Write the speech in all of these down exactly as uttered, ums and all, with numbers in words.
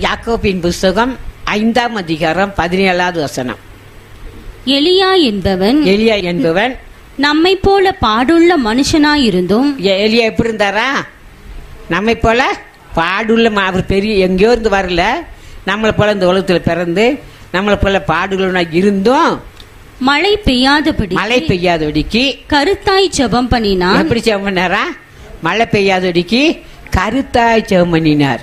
யாக்கோபின் புஸ்தகம் ஐந்தாம் அதிகாரம் பதினேழாவது வசனம். எலியா என்பவன் எலியா என்பவன் நம்மை போல பாடுள்ள மனுஷனாயிருந்தும். எலியா எப்படி இருந்தாரா? நம்மை போல பாடுள்ள, அவர் பெரிய எங்கேயோ இருந்து வரல, நம்மளை போல இந்த உலகத்துல பிறந்து நம்மளை போல பாடுள்ள இருந்தும் மழை பெய்யாதபடி மழை பெய்யாதபடிக்கு கருத்தாய் ஜெபம் பண்ணினான். எப்படி ஜெபம் பண்ணாரா? மழை பெய்யாதபடிக்கு கருத்தாய் ஜெபம் பண்ணினார்.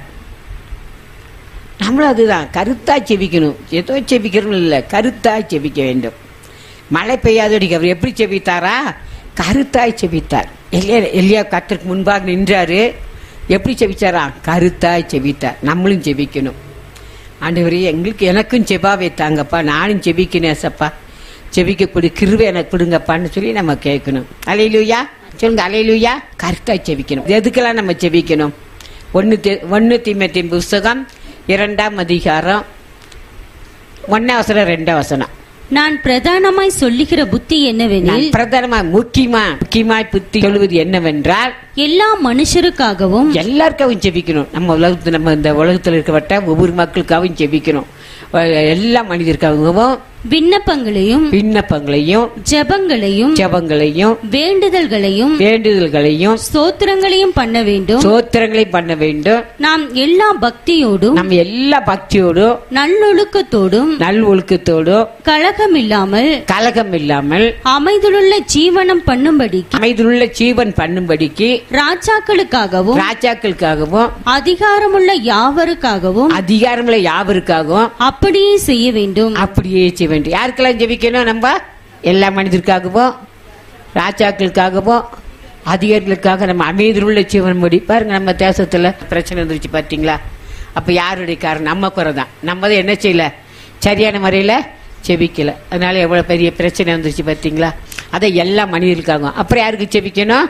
நம்மளும் அதுதான், கருத்தாய் செபிக்கணும். ஏதோ செபிக்கிறோம் இல்லை, கருத்தாய் செபிக்க வேண்டும். மழை பெய்யாதபடிக்கு அவர் எப்படி செபித்தாரா? கருத்தாய் செபித்தார். எல்லையா எல்லையா கர்த்தருக்கு முன்பாக நின்றாரு. எப்படி செபிச்சாரா? கருத்தாய் செபித்தார். நம்மளும் செபிக்கணும். ஆண்டவரே, எங்களுக்கு எனக்கும் செபாவை தாங்கப்பா, நானும் செபிக்கணும் ஏசப்பா, செபிக்கக்கூடிய கிருபை எனக்கு கொடுங்கப்பான்னு சொல்லி நம்ம கேட்கணும். அல்லேலூயா சொல்லுங்க, அல்லேலூயா. கருத்தாய் செபிக்கணும். எதுக்கெல்லாம் நம்ம செபிக்கணும்? ஒன்னு ஒன்னு தீமோத்தேயு புஸ்தகம் இரண்டாம் அதிகாரம் ஒன்னாம் வசனம் ரெண்டாம் வசனம். நான் பிரதானமாய் சொல்லுகிற புத்தி என்னவெனில், பிரதானமாய் முக்கியமா முக்கியமாய் புத்தி சொல்வது என்னவென்றால், எல்லா மனுஷருக்காகவும் எல்லாருக்காகவும் ஜெபிக்கணும். நம்ம உலகத்துல நம்ம இந்த உலகத்தில் இருக்கப்பட்ட ஒவ்வொரு மக்களுக்காகவும் ஜெபிக்கணும். எல்லா மனிதருக்காகவும் விண்ணப்பங்களையும் விண்ணப்பங்களையும் ஜெபங்களையும் ஜெபங்களையும் வேண்டுதல்களையும் வேண்டுதல்களையும் ஸ்தோத்திரங்களையும் பண்ண வேண்டும். ஸ்தோத்திரங்களையும் பண்ண வேண்டும். நாம் எல்லா பக்தியோடும் நம்ம எல்லா பக்தியோடும் நல்லொழுக்கத்தோடும் நல் ஒழுக்கத்தோடும் கலகம் இல்லாமல் கலகம் இல்லாமல் அமைதலுள்ள ஜீவனம் பண்ணும்படிக்கு அமைதியுள்ள ஜீவன் பண்ணும்படிக்கு ராஜாக்களுக்காகவும் ராஜாக்களுக்காகவும் அதிகாரமுள்ள யாவருக்காகவும் அதிகாரமுள்ள யாவருக்காகவும் அப்படியே செய்ய வேண்டும். அப்படியே செய்ய வேண்டும். யாருக்கெல்லாம் ஜெபிக்கணும்? நம்ம எல்லா மனிதருக்காகவும் ராஜாக்களுக்காகவும் அதிகாரிகளுக்காக நம்ம அமைதியுள்ள ஜீவன் முடி. பாருங்க, நம்ம தேசத்துல பிரச்சனை வந்துருச்சு பாத்தீங்களா? அப்ப யாருடைய காரணம்? நம்ம குறை தான். நம்ம தான் என்ன செய்யல, சரியான முறையில செபிக்கல. அதனால எவ்வளவு பெரிய பிரச்சனை வந்துருச்சு பாத்தீங்களா? அதை எல்லா மனிதர்களுக்காகவும். அப்புறம் யாருக்கு செபிக்கணும்?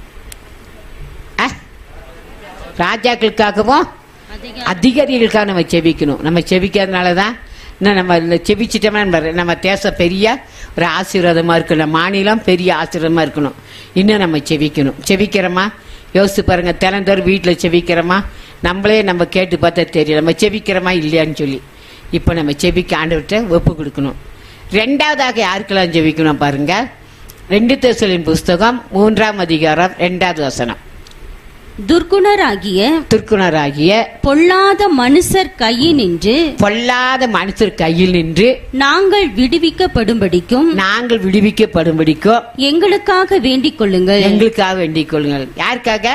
ராஜாக்களுக்காகவும் அதிகாரிகளுக்காக நம்ம செபிக்கணும். நம்ம செபிக்கிறதுனாலதான் நம்ம செபிச்சிட்டோம்னா நம்ம தேசம் பெரிய ஒரு ஆசீர்வாதமா இருக்கணும், மாநிலம் பெரிய ஆசீர்வாதமா இருக்கணும். இன்னும் நம்ம செபிக்கணும். செபிக்கிறோமா? யோசிச்சு பாருங்க. தினந்தோறும் வீட்டில் செபிக்கிறோமா? நம்மளே நம்ம கேட்டு பார்த்தா தெரியும் நம்ம செபிக்கிறோமா இல்லையான்னு சொல்லி. இப்போ நம்ம செபிக்க ஆண்டவர்கிட்ட ஒப்பு கொடுக்கணும். ரெண்டாவதாக யாருக்கெல்லாம் செபிக்கணும் பாருங்க. ரெண்டு தெசலோனிக்கேயர் புஸ்தகம் மூன்றாம் அதிகாரம் ரெண்டாவது வசனம். துர்க்குணராகிய துர்க்குணராகிய பொல்லாத மனுஷர் கையில் நின்று பொல்லாத மனுஷர் கையில் நின்று நாங்கள் விடுவிக்கப்படும்படிக்கும் நாங்கள் விடுவிக்கப்படும்படிக்கும் எங்களுக்காக வேண்டிக் கொள்ளுங்கள். எங்களுக்காக வேண்டிக் கொள்ளுங்கள். யாருக்காக?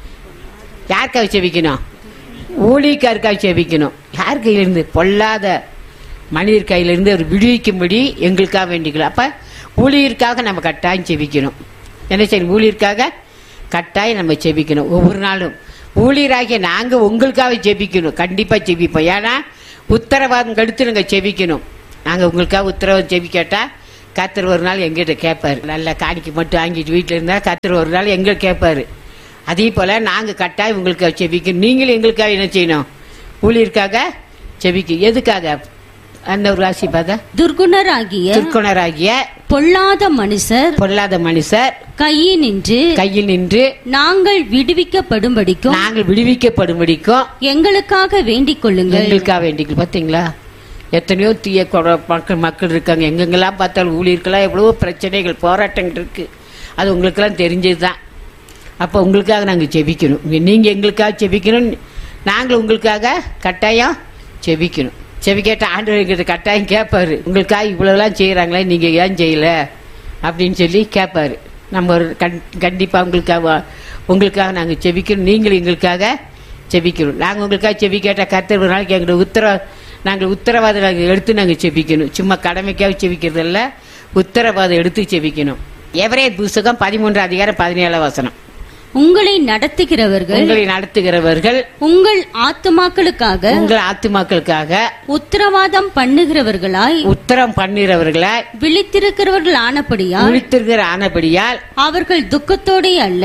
யாருக்காக செபிக்கணும்? ஊழியக்காருக்காக செபிக்கணும். யார் கையிலிருந்து? பொல்லாத மனிதர் கையிலிருந்து அவர் விடுவிக்கும்படி எங்களுக்காக வேண்டிக்கலாம். அப்ப ஊழியருக்காக நம்ம கட்டாயம் செபிக்கணும். என்ன செய்யணும்? ஊழியருக்காக கட்டாயம் நம்ம செபிக்கணும். ஒவ்வொரு நாளும் ஊழியராகிய நாங்க உங்களுக்காக செபிக்கணும். கண்டிப்பா செபிப்போம். ஏன்னா உத்தரவாதம் கடுத்து நாங்க செபிக்கணும். நாங்க உங்களுக்காக உத்தரவாதம் செபிக்கட்டா கர்த்தர் ஒரு நாள் எங்கிட்ட கேட்பாரு. நல்ல காணிக்கை மட்டும் வாங்கிட்டு வீட்டுல இருந்தா கர்த்தர் ஒரு நாள் எங்க கேட்பாரு. அதே போல நாங்க கட்டாயம் உங்களுக்காக செபிக்கணும். நீங்களும் எங்களுக்காக என்ன செய்யணும்? ஊழியருக்காக செபிக்க. எதுக்காக? அந்த ஒரு ராசி பார்த்தா துர்க்குணராகிய துர்க்குணராகிய பொல்லாத மனுஷர் பொல்லாத மனுஷர் கையில் நின்று கையில் நின்று நாங்கள் விடுவிக்கப்படும்படிக்கும் நாங்கள் விடுவிக்கப்படும்படிக்கும் எங்களுக்காக வேண்டிக் கொள்ளுங்கள். எங்களுக்காக வேண்டிக். பாத்தீங்களா? எத்தனையோ தீய மக்கள் மக்கள் இருக்காங்க. எங்கெங்கெல்லாம் பார்த்தாலும் ஊழியர்களாம் எவ்வளவோ பிரச்சனைகள் போராட்டங்கள் இருக்கு. அது உங்களுக்கெல்லாம் தெரிஞ்சதுதான். அப்ப உங்களுக்காக நாங்க செபிக்கணும். நீங்க எங்களுக்காக செபிக்கணும். நாங்கள் உங்களுக்காக கட்டாயம் செபிக்கணும். செவி கேட்ட ஆண்டவர் கட்டாயம் கேட்பாரு. உங்களுக்காக இவ்வளவுலாம் செய்யறாங்களே, நீங்க ஏன் செய்யல அப்படின்னு சொல்லி கேட்பாரு. நம்ம ஒரு கண்டிப்பா உங்களுக்காக உங்களுக்காக நாங்க செபிக்கணும். நீங்களும் எங்களுக்காக செபிக்கணும். நாங்க உங்களுக்காக செவி கேட்ட கர்த்தர் ஒரு நாளைக்கு எங்களோட உத்தரவா நாங்கள் உத்தரவாதம் நாங்கள் எடுத்து நாங்க செபிக்கணும். சும்மா கடமைக்காக செபிக்கிறது இல்ல, உத்தரவாதம் எடுத்து செபிக்கணும். எபிரேயர் புஸ்தகம் பதிமூன்றாம் அதிகாரம் பதினேழாம் வசனம். உங்களை நடத்துகிறவர்கள் உங்களை நடத்துகிறவர்கள் உங்கள் ஆத்துமாக்களுக்காக உங்கள் ஆத்துமாக்களுக்காக உத்தரவாதம் பண்ணுகிறவர்களாய் உத்தரம் பண்ணுகிறவர்களாய் விழித்திருக்கிறவர்கள் ஆனபடியால் விழித்திருக்கிற ஆனபடியால் அவர்கள் துக்கத்தோடே அல்ல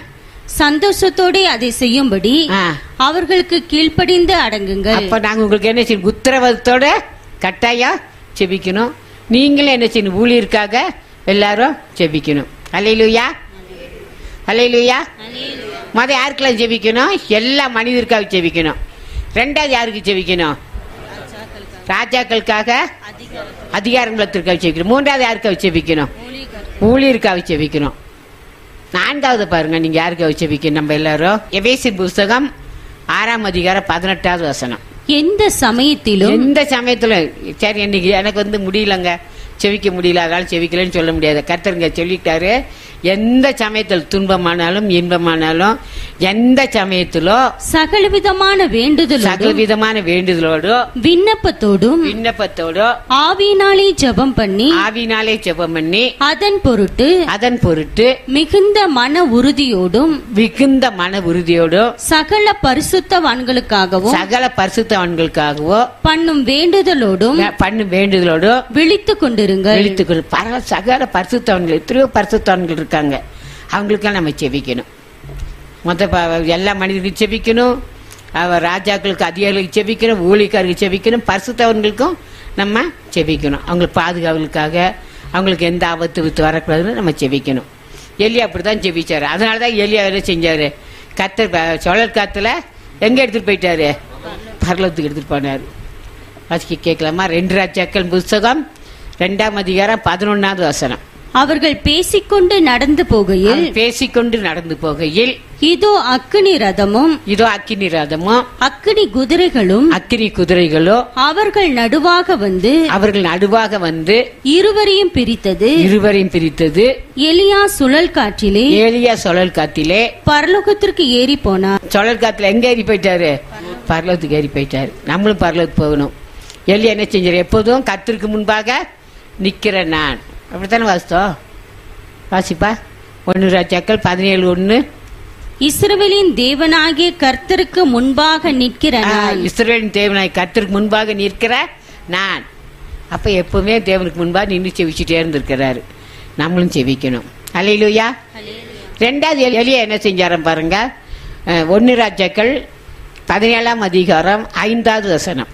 சந்தோஷத்தோட அதை செய்யும்படி அவர்களுக்கு கீழ்ப்படிந்து அடங்குங்கள். அப்ப நாங்க உங்களுக்கு என்ன செய்யணும்? உத்தரவாதத்தோட கட்டாயம் செபிக்கணும். நீங்களும் என்ன செய்யணும்? ஊழியருக்காக எல்லாரும் செபிக்கணும். அல்லேலூயா, அல்லேலூயா. மத யாருக்கெல்லாம் ஜெபிக்கணும்? எல்லா மனிதருக்காக ஜெபிக்கணும். ரெண்டாவது யாருக்கு செபிக்கணும்? ராஜாக்களுக்காக, அதிகாரம் பலத்திற்காக செபிக்கணும். மூன்றாவது யாருக்காக செபிக்கணும்? ஊழியருக்காக செபிக்கணும். நான்காவது பாருங்க, நீங்க யாருக்காக செபிக்கணும்? நம்ம எல்லாரும் எபேசியர் புஸ்தகம் ஆறாம் அதிகாரம் பதினெட்டாவது வசனம். எந்த சமயத்திலும் எந்த சமயத்திலும் சரி இன்னைக்கு எனக்கு வந்து முடியலங்க, செவிக்க முடியல, அதனால செவிக்கலன்னு சொல்ல முடியாது. கர்த்தருங்க சொல்லிட்டாரு, எந்த சமயத்தில் துன்பமானாலும் இன்பமானாலும் எந்த சமயத்திலோ சகலவிதமான வேண்டுதலோடும் சகலவிதமான வேண்டுதலோடும் விண்ணப்பத்தோடும் விண்ணப்பத்தோடும் ஆவியினாலே ஜெபம் பண்ணி ஆவினாலே ஜெபம் பண்ணி அதன் பொருட்டு அதன் பொருட்டு மிகுந்த மன உறுதியோடும் மிகுந்த மன உறுதியோடும் சகல பரிசுத்தவான்களுக்காகவும் சகல பரிசுத்தவான்களுக்காகவோ பண்ணும் வேண்டுதலோடும் பண்ணும் வேண்டுதலோடும் விழித்துக் கொண்டிருங்கள். விழித்துக்கொள் பரவ சகல பரிசுத்தவான்கள், எத்தனையோ பரிசுத்தவான்கள் இருக்காங்க, அவங்களுக்கெல்லாம் நம்ம செபிக்கணும். மொத்த எல்லா மனிதர்களுக்கும் செபிக்கணும், அவர் ராஜாக்களுக்கு அதிகாரிகளுக்கு செபிக்கணும், ஊழியக்காரருக்கு செபிக்கணும், பரிசுத்தவன்களுக்கும் நம்ம செபிக்கணும். அவங்களுக்கு பாதுகாவலுக்காக, அவங்களுக்கு எந்த ஆபத்து வித்து வரக்கூடாதுன்னு நம்ம செபிக்கணும். எலியா அப்படிதான் செபிச்சாரு. அதனாலதான் எலியா என்ன செஞ்சாரு? கத்தர் சுழல் காத்துல எங்க எடுத்துட்டு போயிட்டாரு? பரலோகத்துக்கு எடுத்துட்டு போனாரு. வாசிக்க கேட்கலாமா? ரெண்டு ராஜாக்கள் புஸ்தகம் ரெண்டாம் அதிகாரம் பதினொன்னாவது வசனம். அவர்கள் பேசிக்கொண்டு நடந்து போகையில் பேசிக்கொண்டு நடந்து போகையில் இதோ அக்கினி ரதமும் இதோ அக்கினி ரதமும் அக்கினி குதிரைகளும் அக்கினி குதிரைகளோ அவர்கள் நடுவாக வந்து அவர்கள் நடுவாக வந்து இருவரையும் பிரித்தது. இருவரையும் பிரித்தது. எலியா சுழல் காற்றிலே ஏலியா சுழல் காத்திலே பரலோகத்திற்கு ஏறி போனார். சுழல் காத்துல எங்க ஏறி போயிட்டாரு? பரலோகத்துக்கு ஏறி போயிட்டாரு. நம்மளும் பரலோகத்துக்கு போகணும். எலியா என்ன செஞ்சாரு? எப்போதும் கர்த்தருக்கு முன்பாக நிக்கிற நான். அப்படித்தானே வாசித்தோம்? வாசிப்பா ஒன்னு ராஜாக்கள் பதினேழு ஒன்னு. இஸ்ரவேலின் தேவனாகிய கர்த்தருக்கு முன்பாக நிற்கிற நான். இஸ்ரவேலின் தேவனாகிய கர்த்தருக்கு முன்பாக நிற்கிற நான். அப்ப எப்பவுமே தேவனுக்கு முன்பாக நின்று செவிச்சுட்டே இருந்திருக்கிறாரு. நம்மளும் செவிக்கணும். அல்லேலூயா. ரெண்டாவது எலியா என்ன செஞ்சாரம் பாருங்க. ஒன்னு ராஜாக்கள் பதினேழாம் அதிகாரம் ஐந்தாவது வசனம்.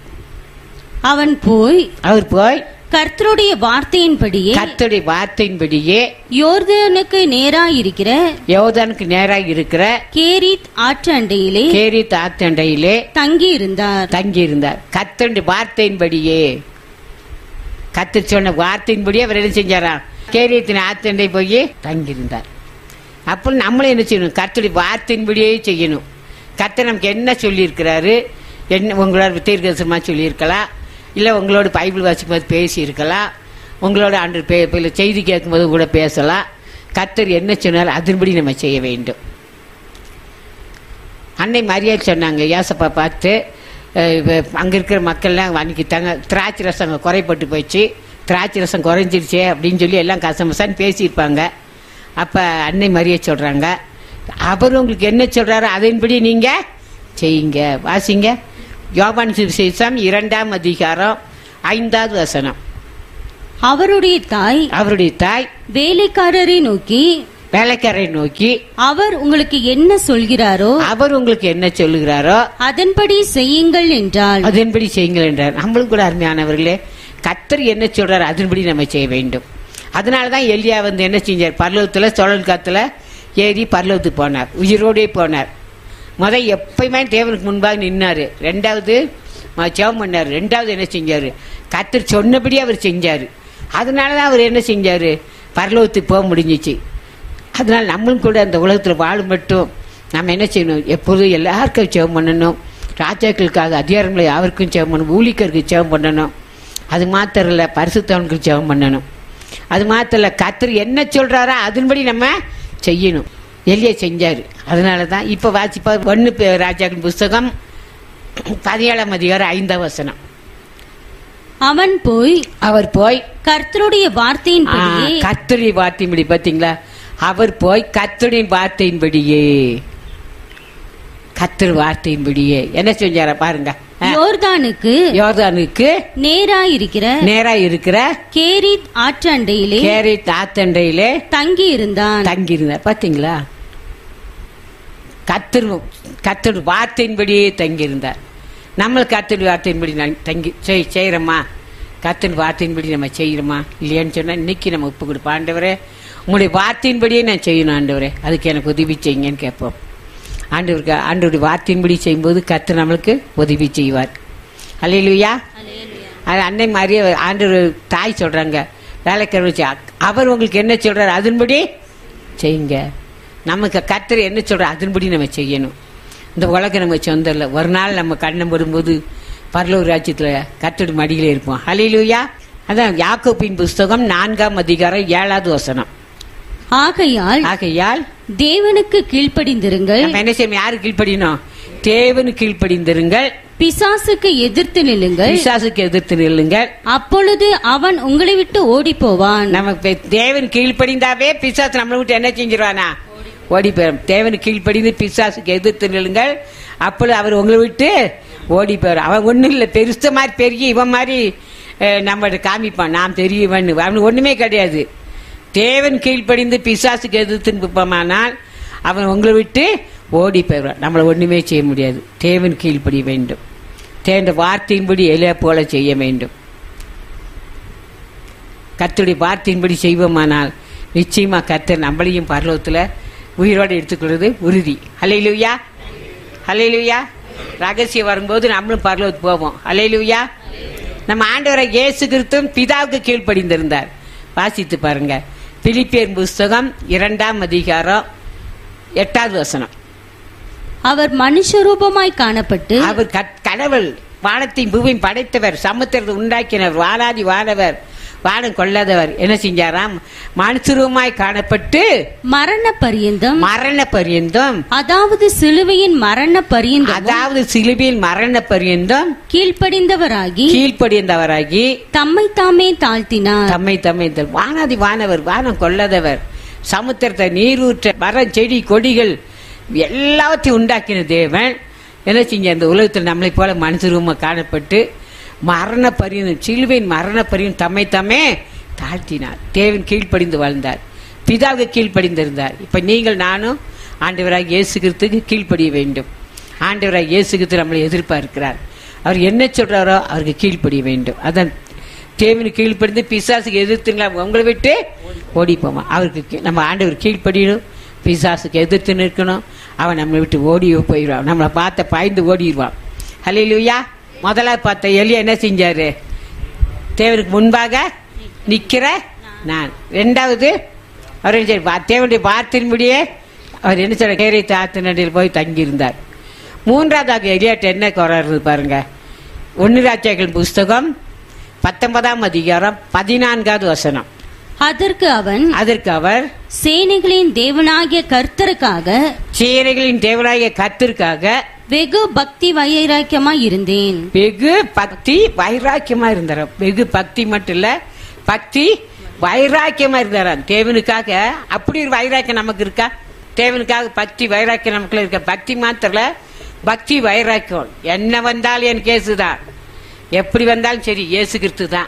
அவன் போய் அவர் போய் கர்த்தருடைய வார்த்தையின்படியே கர்த்தருடைய வார்த்தையின்படியே யோர்தானுக்கு நேராயிருக்கிற யோர்தானுக்கு நேராக இருக்கிற கேரித் ஆற்று அண்டையிலே கேரித் ஆற்று அண்டையிலே தங்கி இருந்தார் தங்கி இருந்தார் கர்த்தருடைய வார்த்தையின்படியே. கர்த்தர் சொன்ன வார்த்தையின்படியே அவர் என்ன செஞ்சாராம்? கேரியத்தின் ஆற்று அண்டை போய் தங்கி இருந்தார். அப்போ நம்மளும் என்ன செய்யணும்? கர்த்தருடைய வார்த்தையின்படியே செய்யணும். கர்த்தர் நமக்கு என்ன சொல்லி இருக்கிறாரு? என்ன உங்களோட தீர்க்கதரிசனமா சொல்லி இருக்கலாம், இல்லை உங்களோட பைபிள் வாசிக்கும்போது பேசி இருக்கலாம், உங்களோட அன்று செய்தி கேட்கும்போது கூட பேசலாம். கர்த்தர் என்ன சொன்னார் அதன்படி நம்ம செய்ய வேண்டும். அன்னை மரியா சொன்னாங்க, ஏசப்பா பார்த்து அங்கே இருக்கிற மக்கள்லாம் அன்னைக்கு தங்க திராட்சை ரசம் குறைப்பட்டு போயிடுச்சு, திராட்சை ரசம் குறைஞ்சிருச்சே அப்படின்னு சொல்லி எல்லாம் கசமசான்னு பேசியிருப்பாங்க. அப்போ அன்னை மரியா சொல்கிறாங்க, அவர் உங்களுக்கு என்ன சொல்கிறாரோ அதன்படி நீங்கள் செய்யுங்க. வாசிங்க யோவான் சுவிசேஷம் இரண்டாம் அதிகாரம் ஐந்தாவது வசனம். அவருடைய தாய் அவருடைய தாய் வேலைக்காரரை நோக்கி வேலைக்காரரை நோக்கி அவர் உங்களுக்கு என்ன சொல்கிறாரோ அவர் உங்களுக்கு என்ன சொல்லுகிறாரோ அதன்படி செய்யுங்கள் என்றால் அதன்படி செய்யுங்கள் என்றார். நம்மளும் கூட அருமையானவர்களே, கர்த்தர் என்ன சொல்றாரு அதன்படி நம்ம செய்ய வேண்டும். அதனாலதான் எலியா வந்து என்ன செஞ்சார்? பரலோகத்துல சுழல் காத்துல ஏறி பரலோகத்துக்கு போனார், உயிரோடே போனார். முத எப்பயுமே தேவனுக்கு முன்பாக நின்னாரு. ரெண்டாவது ஜெபம் பண்ணாரு. ரெண்டாவது என்ன செஞ்சாரு? கர்த்தர் சொன்னபடி அவர் செஞ்சாரு. அதனாலதான் அவர் என்ன செஞ்சாரு? பரலோகத்துக்கு போக முடிஞ்சிச்சு. அதனால நம்மளும் கூட அந்த உலகத்துல வாழும் மட்டும் நம்ம என்ன செய்யணும்? எப்போதும் எல்லாருக்கும் ஜெபம் பண்ணணும். ராஜாக்களுக்காக அதிகாரங்களை யாருக்கும் ஜெபம் பண்ணணும், ஊழியருக்கு ஜெபம் பண்ணணும். அது மாத்திரம் இல்ல, பரிசுத்தவனுக்கு ஜெபம் பண்ணணும். அது மாத்திரம் இல்ல, கர்த்தர் என்ன சொல்றாரோ அதன்படி நம்ம செய்யணும். எலியா செஞ்சாரு. அதனாலதான் இப்ப வாசிப்பா ஒன்னு ராஜாக்கள் புஸ்தகம் பதினேழாம் அதிகாரம் ஐந்தாம் வசனம். அவன் போய் அவர் போய் கர்த்தருடைய வார்த்தையின்படியே கர்த்தருடைய வார்த்தையின்படி பாத்தீங்களா? அவர் போய் கர்த்தருடைய வார்த்தையின்படியே கர்த்தர் வார்த்தையின்படியே என்ன செஞ்சார பாருங்க. யோர்தானுக்கு யோர்தானுக்கு நேரா இருக்கிற நேரா இருக்கிற கேரித் ஆற்றண்டையிலே கேரித் ஆற்றண்டையிலே தங்கி இருந்தான் தங்கி இருந்தார். பாத்தீங்களா? கர்த்தர் கர்த்தர் வார்த்தையின்படியே தங்கி இருந்தார். நம்ம கர்த்தர் வார்த்தையின்படி தங்கி செய்யறோமா? கர்த்தர் வார்த்தையின்படி நம்ம செய்யறோமா இல்லையான்னு சொன்னா இன்னைக்கு நம்ம ஒப்பு கொடுப்போம். ஆண்டவரே, உங்களுடைய வார்த்தையின்படியே நான் செய்யணும் ஆண்டவரே, அதுக்கு எனக்கு உதவி செய்யுங்கன்னு கேட்போம். ஆண்டவருக்கு ஆண்டவருடைய வார்த்தையின்படி செய்யும்போது கர்த்தர் நம்மளுக்கு உதவி செய்வார். அல்லேலூயா. அது அன்னை மாதிரியே ஆண்டவர் தாய் சொல்றாங்க வேலைக்காரர் வச்சு, அவர் உங்களுக்கு என்ன சொல்றாரு அதன்படி செய்யுங்க. நமக்கு கர்த்தர் என்ன சொல்றாரு அதன்படி நம்ம செய்யணும். இந்த உலகம் நம்ம சொந்தம் இல்லை. ஒரு நாள் நம்ம கண்ணம் வரும்போது பரலோக ராஜ்யத்துல கர்த்தருடைய மடியிலே இருப்போம். அல்லேலூயா. அதான் யாக்கோபின் புஸ்தகம் நான்காம் அதிகாரம் ஏழாவது வசனம். ஆகையால் ஆகையால் தேவனுக்கு கீழ்ப்படிந்திருங்கள். நம்ம என்ன செய்யணும்? யாரு கீழ்ப்படினோம்? தேவனுக்கு கீழ்ப்படிந்திருங்கள். பிசாசுக்கு எதிர்த்து நில்லுங்கள். பிசாசுக்கு எதிர்த்து நில்லுங்கள். அப்பொழுது அவன் உங்களை விட்டு ஓடி போவான். நமக்கு தேவன் கீழ்ப்படிந்தாவே பிசாசு நம்மளை விட்டு என்ன செஞ்சிருவானா? ஓடி போயிடும். தேவனுக்கு கீழ்ப்படிந்து பிசாசுக்கு எதிர்த்து நில்லுங்கள். அப்பொழுது அவர் உங்களை விட்டு ஓடி போயிடும். அவன் ஒன்னும் இல்லை, பெருச மாதிரி பெரிய இவன் மாதிரி நம்ம காமிப்பான், நாம் தெரியவன். அவனுக்கு ஒண்ணுமே கிடையாது. தேவன் கீழ்ப்படிந்து பிசாசுக்கு எதிர்த்து நிற்போமானால் அவன் உங்களை விட்டு ஓடி போயிடுவான். நம்மளை ஒண்ணுமே செய்ய முடியாது. தேவன் கீழ்ப்படி வேண்டும். தேவன் வார்த்தையின்படி எலியா போல செய்ய வேண்டும். கர்த்தருடைய வார்த்தையின்படி செய்வோமானால் நிச்சயமா கர்த்தர் நம்மளையும் பரலோகத்துல உயிரோடு எடுத்துக்கொள்வது உறுதி. அல்லேலூயா. அல்லேலூயா. ரகசியம் வரும்போது நம்மளும் பரலோகத்துக்கு போவோம். அல்லேலூயா. நம்ம ஆண்டவரை இயேசு கிறிஸ்துவும் பிதாவுக்கு கீழ்ப்படிந்திருந்தார். வாசித்து பாருங்க. பிலிப்பியர் புஸ்தகம் இரண்டாம் அதிகாரம் எட்டாவது வசனம். அவர் மனுஷரூபமாய் காணப்பட்டு, அவர் கடவுள், வானத்தையும் பூமியும் படைத்தவர், சமுத்திரத்தை உண்டாக்கினவர், வாராதி வானவர், வானம் கொள்ளாதவர், என்ன செஞ்சாராம்? மனுஷரூபமாய் காணப்பட்டு மரண பரியந்தம் மரண பரியந்தம் அதாவது சிலுவையின் மரண பரியந்தம் அதாவது சிலுவையின் மரண பரியந்தம் கீழ்ப்படிந்தவராகி கீழ்ப்படிந்தவராகி தம்மை தாமே தாழ்த்தினார். தம்மை தம்மை வானாதி வானவர், வானம் கொள்ளாதவர், சமுத்திரத்தை, நீரூற்ற, மரம், செடி, கொடிகள் எல்லாத்தையும் உண்டாக்கின தேவன் என்ன செஞ்ச இந்த உலகத்தில் நம்மளை போல மனுஷரூபமா காணப்பட்டு மரண பரியந்தம், சிலுவையின் மரண பரியந்தம் தம்மை தம்மே தாழ்த்தினார். தேவன் கீழ்ப்படிந்து வாழ்ந்தார். பிதாவுக்கு கீழ்ப்படிந்திருந்தார். இப்ப நீங்கள் நானும் ஆண்டவராக இயேசு கிறிஸ்துவுக்கு கீழ்ப்படிய வேண்டும். ஆண்டவராக இயேசு கிறிஸ்து நம்மளை எதிர்பார்க்கிறார். அவர் என்ன சொல்றாரோ அவருக்கு கீழ்ப்படிய வேண்டும். அதான் தேவனுக்கு கீழ்ப்படிந்து பிசாசுக்கு எதிர்த்துங்களா உங்களை விட்டு ஓடி போவான். அவருக்கு நம்ம ஆண்டவர் கீழ்ப்படியணும். பிசாசுக்கு எதிர்த்து நிற்கணும். அவன் நம்மளை விட்டு ஓடி போயிடுவான். நம்மளை பார்த்த பாய்ந்து ஓடிடுவான். அல்லேலூயா. முதல்ல பார்த்த எலியா என்ன செஞ்சாரு? தேவனுக்கு முன்பாக நிக்கிற நான். ரெண்டாவது அவர் தேவனுடைய வார்த்தையின்படியே அவர் என்ன சொல்ற கேரை தாத்து நடில் போய் தங்கியிருந்தார். மூன்றாவதாக எலியாட்ட என்ன குறை பாருங்க. ஒன்னு ராஜாக்கள் புஸ்தகம் பத்தொன்பதாம் அதிகாரம் பதினான்காவது வசனம். அதற்கு அவன் அதற்கு அவர் சேனைகளின் தேவனாகிய கர்த்தருக்காக சேனைகளின் தேவனாகிய கர்த்தருக்காக வெகு பக்தி வைராக்கியமா இருந்தேன். வெகு பக்தி வைராக்கியமா இருந்தாராம். வெகு பக்தி மட்டும் இல்ல, பக்தி வைராக்கியமா இருந்தாராம் தேவனுக்காக. அப்படி ஒரு வைராக்கியம் நமக்கு இருக்கா? தேவனுக்காக பக்தி வைராக்கியம் நமக்குள்ள இருக்க. பக்தி மாத்திரல, பக்தி வைராக்கியம். என்ன வந்தாலும் என் கேசுதான், எப்படி வந்தாலும் சரி இயேசு கிறிஸ்து தான்.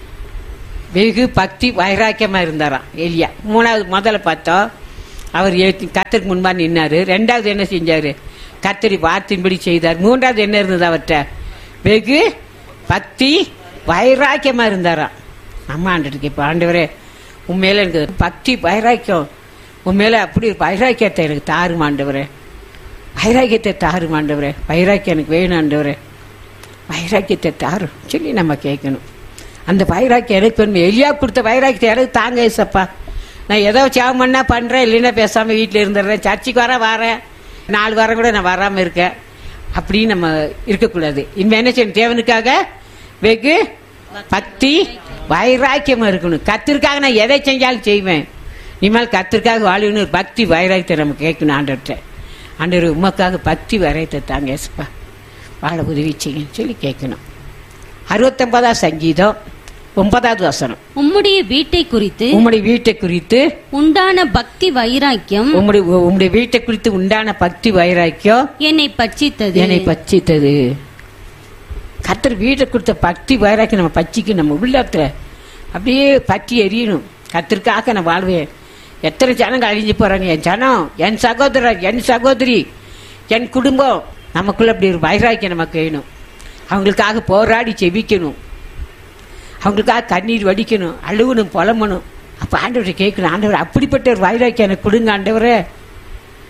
வெகு பக்தி வைராக்கியமா இருந்தாராம் எலியா. மூணாவது முதல்ல பார்த்தோம் அவர் கர்த்தருக்கு முன்பா நின்னாரு. ரெண்டாவது என்ன செஞ்சாரு? கர்த்தரி வார்த்தையின்படி செய்தார். மூன்றாவது என்ன இருந்தது அவர்கிட்ட? வெகு பக்தி வைராக்கியமா இருந்தாராம். அம்மா ஆண்டுக்கு இப்ப ஆண்டவரே உண்மையில எனக்கு பக்தி வைராக்கியம், உண்மையில அப்படி வைராக்கியத்தை எனக்கு தாரும் ஆண்டவரே, வைராக்கியத்தை தாரும் ஆண்டவரே, வைராக்கியம் எனக்கு வேணும் ஆண்டவரே, வைராக்கியத்தை தாரும் சொல்லி நம்ம கேட்கணும். அந்த வைராக்கியம் எனக்கு வேணும். எலியா கொடுத்த வைராக்கியத்தை எனக்கு தாங்க ஏசப்பா. நான் ஏதோ சேவம் பண்ணா பண்றேன், இல்லைன்னா பேசாம வீட்டில் இருந்துடுறேன், சர்ச்சுக்கு வர வரேன், நாலு வாரம் கூட நான் வராம இருக்கேன், அப்படின்னு நம்ம இருக்கக்கூடாது. இனிமே என்ன செய்யணும்? தேவனுக்காக வெகு பக்தி வைராக்கியமா இருக்கணும். கத்திற்காக நான் எதை செஞ்சாலும் செய்வேன். இனிமேல் கத்திற்காக வாழ்வுன்னு ஒரு பக்தி வைராக்கியத்தை நம்ம கேட்கணும் ஆண்டவர்கிட்ட. ஆண்டவர் உமக்காக பக்தி வைராக்கியத்தை தாங்க ஏசப்பா, வாழ உதவி செய்யணும் சொல்லி கேட்கணும். அறுபத்தி ஒன்பதாம் சங்கீதம் ஒன்பதாவது வசனம். உம்முடைய வீட்டை குறித்து உம்முடைய வீட்டை குறித்து உண்டான பக்தி வைராக்கியம் உம்முடைய உம்முடைய வீட்டை குறித்து உண்டான பக்தி வைராக்கியம் என்னை பட்சித்தது என்னை பட்சித்தது. கர்த்தர் வீட்டை கொடுத்த பக்தி வைராக்கியம் நம்ம பச்சிக்கு நம்ம உள்ளத்துல அப்படியே பற்றி எரியணும். கர்த்தருக்காக நான் வாழ்வேன். எத்தனை ஜனங்கள் அழிஞ்சு போறாங்க. என் ஜனம், என் சகோதரர், என் சகோதரி, என் குடும்பம், நமக்குள்ள அப்படி ஒரு வைராக்கியம் நமக்கு வேணும். அவங்களுக்காக போராடி செபிக்கணும், அவங்களுக்காக கண்ணீர் வடிக்கணும், அழுகணும், புலம்பணும். அப்ப ஆண்டவரை கேட்கணும், ஆண்டவர் அப்படிப்பட்ட ஒரு வைராக்கியம் எனக்கு கொடுங்க ஆண்டவரே,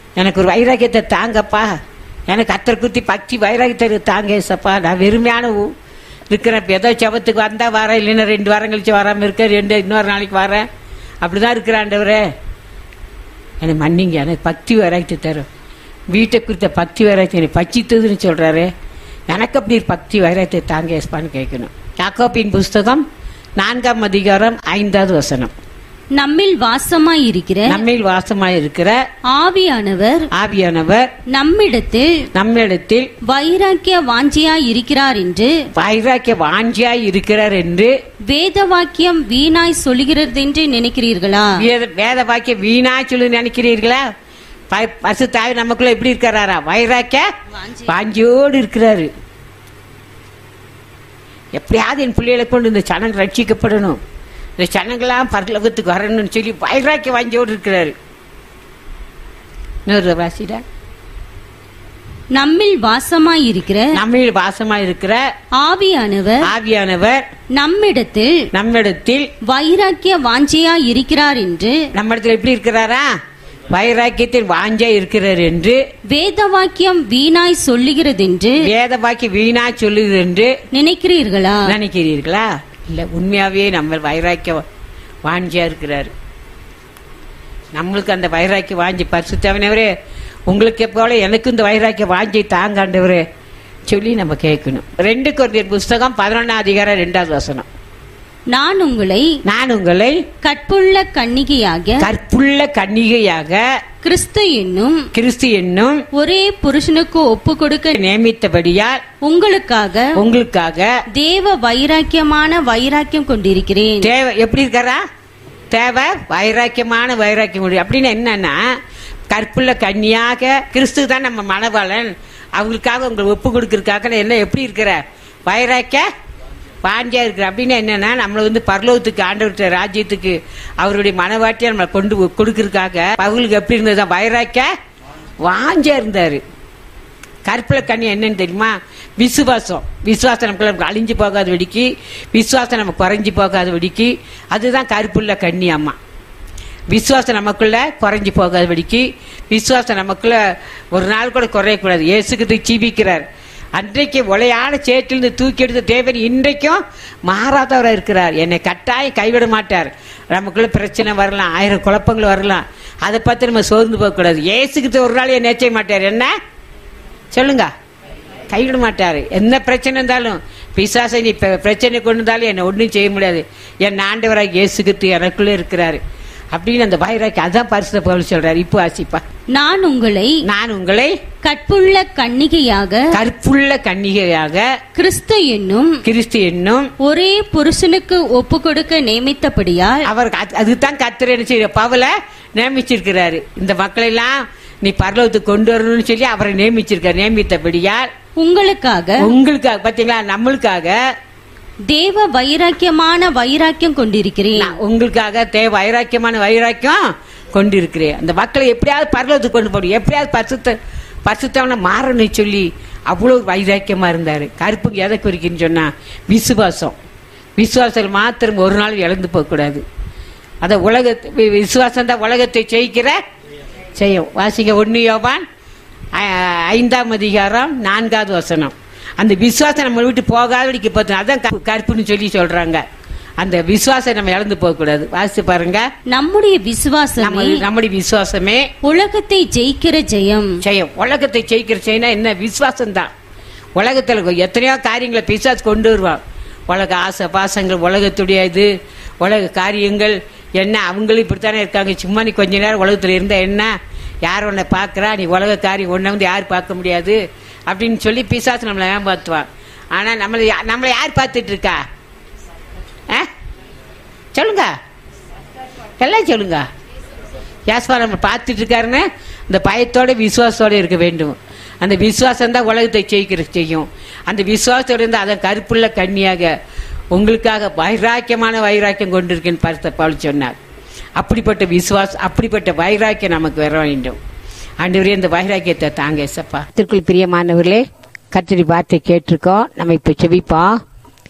எனக்கு ஒரு வைராக்கியத்தை தாங்கப்பா, எனக்கு கத்தரை குறித்து பக்தி வைராக்கியத்தை தாங்க ஏசப்பா. நான் வெறுமையான ஊ- இருக்கிறேன். இப்போ ஏதோ ஜெபத்துக்கு வந்தால் வரேன், இல்லைன்னா ரெண்டு வாரம் கழிச்சு வராமல் இருக்கேன், ரெண்டு இன்னொரு நாளைக்கு வரேன், அப்படிதான் இருக்கிறேன். ஆண்டவரே என்னை மன்னிங்க, எனக்கு பக்தி வைராக்கியத்தை தரும். வீட்டை குறித்த பக்தி வைராக்கியம் என்னை பச்சித்ததுன்னு சொல்கிறாரு. எனக்கு அப்படி ஒரு பக்தி வைராக்கியத்தை தாங்க ஏசப்பான்னு கேட்கணும். யாக்கோபின் புஸ்தகம் நான்காம் அதிகாரம் ஐந்தாவது வசனம். நம்மில் வாசமாய் இருக்கிற நம்மில் வாசமாய் இருக்கிற ஆவியானவர் ஆவியானவர் நம்மிடத்தில் நம்மிடத்தில் வைராக்கிய வாஞ்சியாய் இருக்கிறார் என்று வைராக்கிய வாஞ்சியாய் இருக்கிறார் என்று வேத வாக்கியம் வீணாய் சொல்லுகிறதென்று நினைக்கிறீர்களா? வேத- வேத வாக்கிய வீணா சொல்லி நினைக்கிறீர்களா? ப- பரிசுத்தாவி நமக்குள்ள எப்படி இருக்கிறாரா? வைராக்கிய வாஞ்சியோடு இருக்கிறாரு. எப்படியாவது என் பிள்ளைகளை கொண்டு இந்த சனங்கள் ரட்சிக்கப்படணும், இந்த சனங்களாம் பரலோகத்துக்கு வரணும்னு சொல்லி வைராக்கிய வாஞ்சியோடு இருக்கிறாரு. இன்னொரு வாசிடா. நம்மில் வாசமாய் இருக்கிற நம்மில் வாசமாய் இருக்கிற ஆவியானவர் ஆவியானவர் நம்மிடத்தில் நம்மிடத்தில் வைராக்கிய வாஞ்சியாய் இருக்கிறார் என்று நம்மிடத்தில் எப்படி இருக்கிறாரா? வைராக்கியத்தில் வாஞ்சா இருக்கிறார் என்று வேத வாக்கியம் வீணாய் சொல்லுகிறதென்று வேத வாக்கி வீணா சொல்லுது என்று நினைக்கிறீர்களா? நினைக்கிறீர்களா? இல்ல, உண்மையாவே நம்ம வைராக்கிய வாஞ்சியா இருக்கிறாரு. நம்மளுக்கு அந்த வைராக்கிய வாஞ்சி பரிசுத்தவனவரே, உங்களுக்கு போல எனக்கு இந்த வைராக்கிய வாஞ்சி தாங்காண்டவரே சொல்லி நம்ம கேட்கணும். ரெண்டு கொரிந்தியர் புஸ்தகம் பதினொன்னாம் அதிகாரம் ரெண்டாவது வசனம். நான் உங்களை நான் உங்களை கற்புள்ள கன்னிகையாக கற்புள்ள கன்னிகையாக கிறிஸ்து என்னும் கிறிஸ்து என்னும் ஒரே புருஷனுக்கு ஒப்பு கொடுக்க நியமித்தபடியால் உங்களுக்காக உங்களுக்காக தேவ வைராக்கியமான வைராக்கியம் கொண்டிருக்கிறேன். தேவை எப்படி இருக்காரா? தேவை வைராக்கியமான வைராக்கியம் உண்டு. அப்படின்னு என்னன்னா, கற்புள்ள கன்னியாக கிறிஸ்து தான் நம்ம மணவாளன், அவங்களுக்காக உங்களை ஒப்பு கொடுக்கறதுக்காக என்ன எப்படி இருக்கிற வைராக்கிய வாஞ்சியா இருக்கிற. அப்படின்னு என்னன்னா, நம்மளை வந்து பரலோகத்துக்கு ஆண்டவர்கிட்ட ராஜ்யத்துக்கு அவருடைய மனவாட்டியா நம்மளை கொண்டு கொடுக்கறதுக்காக அவங்களுக்கு எப்படி இருந்தது? வைராக்கிய வாஞ்சியா இருந்தாரு. கற்புள்ள கண்ணி என்னன்னு தெரியுமா? விசுவாசம். விசுவாசம் நமக்கு அழிஞ்சு போகாத வெடிக்கு, விசுவாசம் நம்ம குறைஞ்சி போகாத வெடிக்கு, அதுதான் கற்புள்ள கண்ணி அம்மா. விசுவாசம் நமக்குள்ள குறைஞ்சி போகாத வெடிக்கு, விசுவாசம் நமக்குள்ள ஒரு நாள் கூட குறையக்கூடாது. இயேசுக்கு ஜீவிக்கிறார். அன்றைக்கு உளையான சேற்றிலிருந்து தூக்கி எடுத்த தேவன் இன்றைக்கும் மாறாதவராக இருக்கிறார். என்னை கட்டாயம் கைவிட மாட்டார். நமக்குள்ள பிரச்சனை வரலாம், ஆயிரம் குழப்பங்கள் வரலாம், அதை பார்த்து நம்ம சோர்ந்து போகக்கூடாது. இயேசுக்கு ஒரு நாள் என்ன செய்ய மாட்டார். என்ன சொல்லுங்க? கைவிட மாட்டாரு. என்ன பிரச்சனை இருந்தாலும், பிசாசை நீ பிரச்சனை கொண்டு இருந்தாலும் என்னை ஒன்றும் செய்ய முடியாது. என் ஆண்டவராக இயேசுக்கு எனக்குள்ளே இருக்கிறாரு அப்படின்னு அந்த வைராக்கியம். அதான் பரிசுத்த பவுல் சொல்றாரு. இப்போ ஆசிப்பா. நான் உங்களை நான் உங்களை கற்புள்ள கன்னிகையாக கற்புள்ள கன்னிகையாக கிறிஸ்து என்னும் கிறிஸ்து என்னும் ஒரே புருஷனுக்கு ஒப்பு கொடுக்க நியமித்தபடியால் அவர் அதுதான் கர்த்தர் என்ன செய்ய பவுலை நியமிச்சிருக்கிறாரு. இந்த மக்களை எல்லாம் நீ பரலோகத்துக்கு கொண்டு வரணும்னு சொல்லி அவரை நியமிச்சிருக்காரு. நியமித்தபடியால் உங்களுக்காக உங்களுக்காக பாத்தீங்களா, நம்மளுக்காக தேவ வைராக்கியமான வைராக்கியம் கொண்டிருக்கிறேன். நான் உங்களுக்காக தேவ வைராக்கியமான வைராக்கியம் கொண்டிருக்கிறேன். அந்த மக்களை எப்படியாவது பரலோகத்துக்கு கொண்டு போடும், எப்படியாவது பரிசுத்த பரிசுத்தவனை மாறணும் சொல்லி அவ்வளவு வைராக்கியமா இருந்தாரு. கருப்புக்கு எதை குறிக்குன்னு சொன்னா விசுவாசம். விசுவாசம் மாத்திரம் ஒரு நாள் இழந்து போக கூடாது. அத உலகத்தை விசுவாசம் தான் உலகத்தை ஜெயிக்கிற செய்யும். வாசிங்க ஒன்னு யோவான் ஐந்தாம் அதிகாரம் நான்காவது வசனம். அந்த விசுவாசம் நம்ம விட்டு போகாதபடிக்கு பார்த்தோம். அதான் கற்புன்னு சொல்லி சொல்றாங்க. அந்த விசுவாசம் நம்ம இழந்து போக கூடாது. வாசிச்சு பாருங்க. நம்முடைய விசுவாசமே நம்முடைய விசுவாசமே உலகத்தை ஜெயிக்கிற ஜெயம். ஜெயம். உலகத்தை ஜெயிக்கிற ஜெயம்னா என்ன? விசுவாசம் தான். உலகத்துல எத்தனையோ காரியங்களை பிசாசு கொண்டு வருவான். உலக ஆசை பாசங்கள், உலகத்துடைய இது உலக காரியங்கள் என்ன, அவங்களும் இப்படித்தானே இருக்காங்க. சும்மா நீ கொஞ்ச நேரம் உலகத்துல இருந்தா என்ன, யார் உன்னை பார்க்கறா, நீ உலக காரியம் ஒன்றை வந்து யார் பார்க்க முடியாது அப்படின்னு சொல்லி பிசாசு நம்மளை ஏமாத்துவான். ஆனா நம்மளை நம்மளை யார் பார்த்துட்டு இருக்கா? சொல்லுங்க, எல்லாம் சொல்லுங்க. யாஸ்பா நம்ம பார்த்துட்டு இருக்காருன்னு இந்த பயத்தோட விசுவாசத்தோட இருக்க வேண்டும். அந்த விசுவாசம் தான் உலகத்தை ஜெயிக்கிற செய்யும். அந்த விசுவாசத்தோட இருந்து அதை கருப்புள்ள கன்னியாக உங்களுக்காக வைராக்கியமான வைராக்கியம் கொண்டிருக்கேன்னு பரிசுத்த பவுல் சொன்னார். அப்படிப்பட்ட விசுவாசம், அப்படிப்பட்ட வைராக்கியம் நமக்கு வர வேண்டும். ஆண்டவரே, இந்த வைராக்கியத்தை தாங்க ஏசப்பா. திருக்குள் பிரியமானவர்களே, கர்த்தருடைய வார்த்தை கேட்டிருக்கோம். நம்ம இப்ப செபிப்போம்.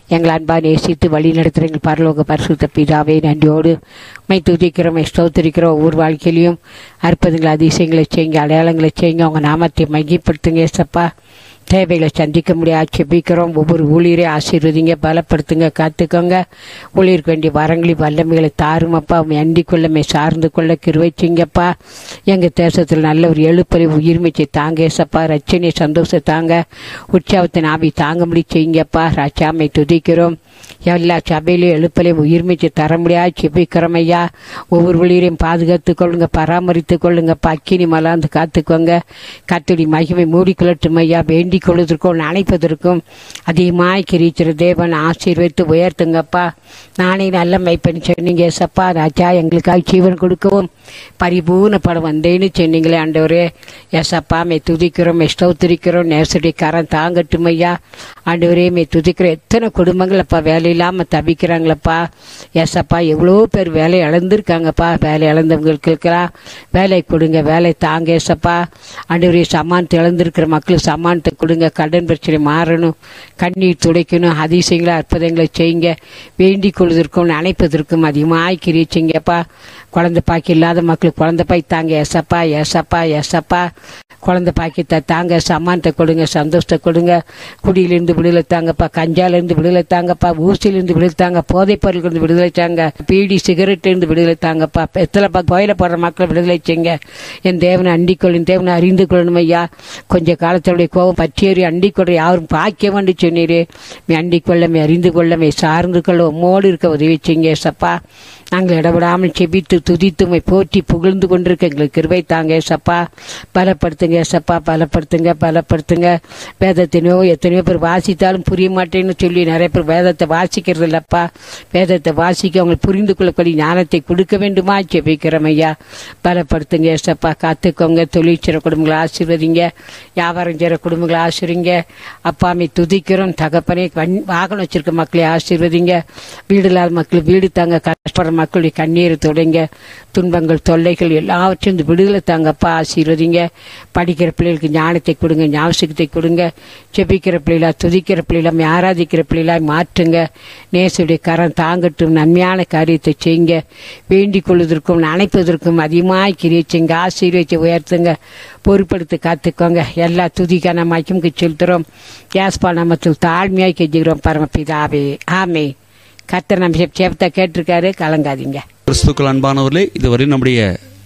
எங்கள் அன்பா நேசித்து வழி நடத்துகிற எங்கள் பரலோக பரிசுத்த பிதாவே, நன்றியோடு மை துதிக்கிறோம், மை ஸ்தோத்திரிக்கிறோம். ஒவ்வொரு வாழ்க்கையிலையும் அற்புதங்களை அதிசயங்களை செய்யுங்க, அடையாளங்களை செய்யுங்க. அவங்க நாமத்தை மையப்படுத்துங்க ஏசப்பா. தேவைகளை சந்திக்க முடியாது செபிக்கிறோம். ஒவ்வொரு ஊழியரை ஆசீர்வதிங்க, பலப்படுத்துங்க, காத்துக்கோங்க. ஊழியருக்கு வேண்டிய வரங்களை வல்லமைகளை தாருமப்பா. அண்டி கொள்ளமை சார்ந்து கொள்ள கிருபை செய்யுங்கப்பா. எங்கள் தேசத்தில் நல்ல ஒரு எழுப்பறை உயிர்மைச்சை தாங்க ஏசப்பா. ரட்சணை சந்தோஷம் தாங்க, உற்சாகத்தின் ஆவி தாங்க முடி செய்யுங்கப்பா. ராஜாமை துதிக்கிறோம். எல்லா சபையிலையும் எழுப்பலையும் உயிர்மைச்சு தர முடியாது செபிக்கிறோம் ஐயா. ஒவ்வொரு ஊழியரையும் பாதுகாத்து கொள்ளுங்க, பராமரித்து கொள்ளுங்க. அக்கினி மலாந்து காத்துக்கோங்க. கர்த்தருடைய மகிமை மூடிக்கொள்ளட்டும் ஐயா. வேண்டிக் கொள்வதற்கும் நினைப்பதற்கும் அதிகமாய் கிரிச்சிற தேவன் ஆசீர்வதித்து உயர்த்துங்கப்பா. நானே நல்ல மைப்பண்ணி சொன்னீங்க ஏசப்பா. ராஜா எங்களுக்காக ஜீவன் கொடுக்கவும் பரிபூர்ண படம் வந்தேன்னு சொன்னீங்களே ஆண்டவரே. ஏசப்பா மே துதிக்கிறோம், மே ஸ்தோத்திரிக்கிறோம். நேசடி கரம் தாங்கட்டும் ஐயா. ஆண்டவரே மே துதிக்கிறோம். எத்தனை குடும்பங்கள் அப்பா வேலை இல்லாம தவிக்கிறாங்களப்பா. ஏசப்பா எவ்வளோ பேர் வேலை இழந்திருக்காங்கப்பா. வேலை இழந்தவங்களுக்கெல்லாம் வேலை கொடுங்க, வேலை தாங்க ஏசப்பா. ஆண்டவரே சமானத்தை இழந்திருக்கிற மக்களுக்கு சமானத்தை கொடுங்க. கடன் பிரச்சனை மாறணும், கண்ணீர் துடைக்கணும். அதிசயங்களை அற்புதங்களை செய்யுங்க. வேண்டிக் கொள்வதற்கும் நினைப்பதற்கும் அதிகமாக கிரிச்சிங்கப்பா. குழந்தை பாக்கி இல்லாத மக்களுக்கு குழந்தை பாய் தாங்க ஏசப்பா. ஏசப்பா ஏசப்பா குழந்தை பாக்கியத்தை தாங்க, சமானத்தை கொடுங்க, சந்தோஷத்தை கொடுங்க. குடியிலிருந்து விடுதலை தாங்கப்பா, கஞ்சாலிருந்து விடுதலை தாங்கப்பா, ஊசியிலிருந்து விடுதலை தாங்க, போதைப் பொருட்களிருந்து விடுதலை தாங்க, பீடி சிகரெட்டிலிருந்து விடுதலை தாங்கப்பா. எத்தனை கோயில போடுற மக்களை விடுதலை செய்யுங்க. என் தேவனை அண்டிக் கொள்ளும், தேவனை அறிந்து கொள்ளணும் ஐயா. கொஞ்ச காலத்தோடைய கோபம் பற்றியறி அண்டிக் கொள்ள யாரும் பாக்கிய வேண்டி சொன்னீரே. மே அண்டிக் கொள்ள, மே அறிந்து கொள்ள, மே சார்ந்து கொள்ள உம்மோடு இருக்க உதவி செய்யுங்க ஏசப்பா. நாங்கள் இடவிடாமல் செபித்து துதித்து உம்மை போற்றி புகழ்ந்து கொண்டிருக்க எங்களுக்கு கிருபை தாங்க ஏசப்பா. பலப்படுத்துங்க ஏசப்பா, பலப்படுத்துங்க, பலப்படுத்துங்க. வேதத்தினோ எத்தனையோ பேர் வாசித்தாலும் புரிய மாட்டேன்னு சொல்லி நிறைய பேர் வேதத்தை வாசிக்கிறது இல்லப்பா. வேதத்தை வாசிக்க அவங்களுக்கு புரிந்து கொள்ளக்கூடிய ஞானத்தை கொடுக்க வேண்டுமா செபிக்கிறோம் ஐயா. பலப்படுத்துங்க ஏசப்பா. காத்துக்கோங்க. தொழில் செய்கிற குடும்பங்களை ஆசீர்வதிங்க, வியாபாரம் செய்கிற குடும்பங்களை ஆசீர்வதிங்க. அப்பாமை துதிக்கிறோம். தகப்பனே வாகனம் வச்சிருக்க மக்களை ஆசீர்வதிங்க. வீடு இல்லாத மக்கள் வீடு தாங்க, கஷ்டப்படுற மக்களுடைய கண்ணீரை தொடங்க. துன்பங்கள் தொல்லைகள் எல்லாவற்றையும் விடுதலை தாங்கப்பா. ஆசீர்வதிங்க. படிக்கிற பிள்ளைகளுக்கு ஞானத்தை கொடுங்க, ஞாபகத்தை கொடுங்க. செபிக்கிற பிள்ளைகளா, துதிக்கிற பிள்ளைகளா, ஆராதிக்கிற பிள்ளைகளா மாற்றுங்க. நேசுடைய கரம் தாங்கட்டும். நன்மையான காரியத்தை செய்யுங்க. வேண்டிக் கொள்வதற்கும் நினைப்பதற்கும் அதிகமாக கிரிச்சிங்க. ஆசீர்வதிச்சு உயர்த்துங்க, பொறுப்படுத்தி காத்துக்கோங்க. எல்லா துதிக்கான மகிமைக்கு செலுத்துறோம். யாஸ்பா நாமத்தில் தாழ்மையாக கெஞ்சுகிறோம் பரமபிதாவே, ஆமே. கர்த்தர் நம்ம சேபத்தை கேட்டிருக்காரு, கலங்காதீங்க. கிறிஸ்துக்கள் அன்பானவர்களே, இதுவரை நம்முடைய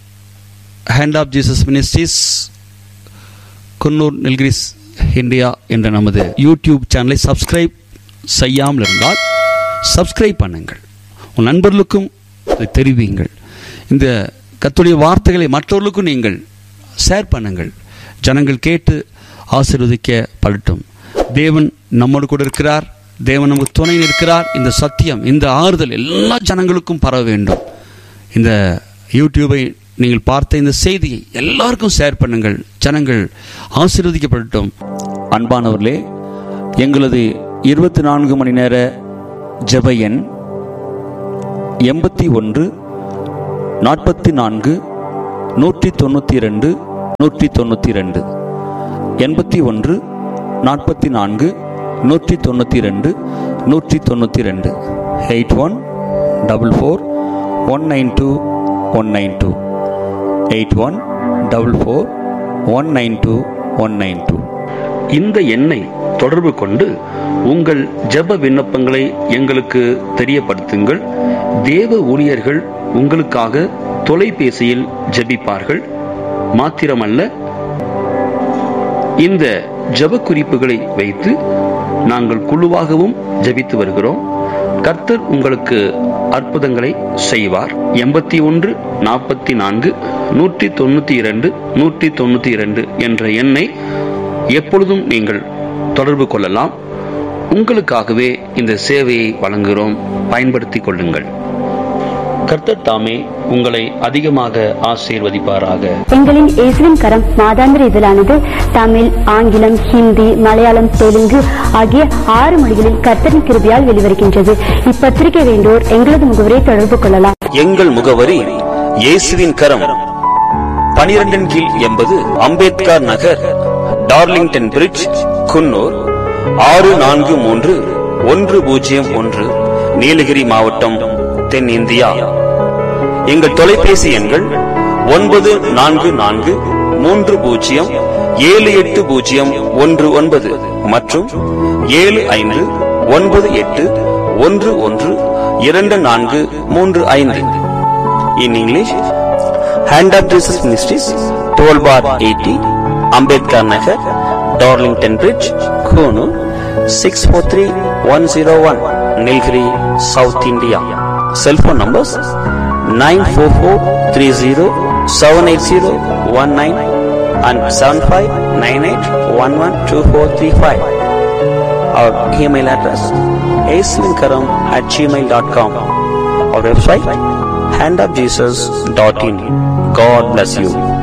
hand of Jesus ministries Coonoor Nilgiris India என்ற நமது யூடியூப் சேனலை சப்ஸ்கிரைப் செய்யாமல் இருந்தால் சப்ஸ்கிரைப் பண்ணுங்கள். உன் நண்பர்களுக்கும் இதை தெரிவிங்கள். இந்த கர்த்தருடைய வார்த்தைகளை மற்றவர்களுக்கும் நீங்கள் ஷேர் பண்ணுங்கள். ஜனங்கள் கேட்டு ஆசீர்வதிக்கப்படட்டும். தேவன் நம்மோடு கூட இருக்கிறார். தேவன் நமக்கு துணை நிற்கிறார். இந்த சத்தியம், இந்த ஆறுதல் எல்லா ஜனங்களுக்கும் பரவ வேண்டும். இந்த யூடியூபை நீங்கள் பார்த்த இந்த செய்தியை எல்லாருக்கும் ஷேர் பண்ணுங்கள். ஜனங்கள் ஆசீர்வதிக்கப்படட்டும். அன்பானவர்களே, எங்களது இருபத்தி நான்கு மணி நேர ஜெப எண் எண்பத்தி ஒன்று நாற்பத்தி நான்கு நூற்றி தொண்ணூற்றி ரெண்டு நூற்றி தொண்ணூற்றி ரெண்டு எண்பத்தி ஒன்று நாற்பத்தி நான்கு நூற்றி தொண்ணூற்றி ரெண்டு நூற்றி தொண்ணூற்றி ரெண்டு eight one double four one nine two one nine two eight one double four one nine two one nine two. இந்த எண்ணை தொடர்பு கொண்டு உங்கள் ஜெப விண்ணப்பங்களை எங்களுக்கு தெரியப்படுத்துங்கள். தேவ ஊழியர்கள் உங்களுக்காக தொலைபேசியில் ஜெபிப்பார்கள். மாத்திரமல்ல, இந்த ஜெப குறிப்புகளை வைத்து நாங்கள் குழுவாகவும் ஜெபித்து வருகிறோம். கர்த்தர் உங்களுக்கு அற்புதங்களை செய்வார். எண்பத்தி ஒன்று நாற்பத்தி நான்கு நூற்றி தொண்ணூத்தி இரண்டு நூற்றி தொண்ணூத்தி இரண்டு என்ற எண்ணை எப்பொழுதும் நீங்கள் தொடர்பு கொள்ளலாம். உங்களுக்காகவே இந்த சேவையை வழங்குகிறோம். பயன்படுத்திக் கொள்ளுங்கள். கர்த்தர் தாமே உங்களை அதிகமாக ஆசீர்வதிப்பாராக. எங்களின் இயேசுவின் கரம் மாதாந்திர இதழானது தமிழ், ஆங்கிலம், ஹிந்தி, மலையாளம், தெலுங்கு ஆகிய ஆறு மொழிகளில் கர்த்தரின் கிருபையால் வெளிவருகின்றது. இப்பத்திரிகை வேண்டோர் எங்களது முகவரியை தொடர்பு கொள்ளலாம். எங்கள் முகவரி இயேசுவின் கரம், பனிரெண்டின் கீழ் எண்பது அம்பேத்கர் நகர், டார்லிங்டன் பிரிட்ஜ், குன்னூர் ஆறு நான்கு மூன்று ஒன்று பூஜ்ஜியம் ஒன்று, நீலகிரி மாவட்டம், தென் இந்தியா. எங்கள் தொலைபேசி எண்கள் ஒன்பது நான்கு நான்கு மூன்று பூஜ்ஜியம் ஏழு எட்டு பூஜ்ஜியம் ஒன்று ஒன்பது மற்றும் ஏழு ஐந்து ஒன்பது எட்டு ஒன்று ஒன்று இரண்டு நான்கு மூன்று ஐந்து. In English, hand of Jesus ministries, twelve bar eighty, Ambedkar Nagar, Darlington bridge, Coonoor, six four three one zero one, Nilgiri, south India. Cellphone numbers nine four four three zero seven eight zero one nine and seven five nine eight one one two four three five. Our email address aislinkaram at gmail dot com. Our website hand of jesus dot in. God bless you.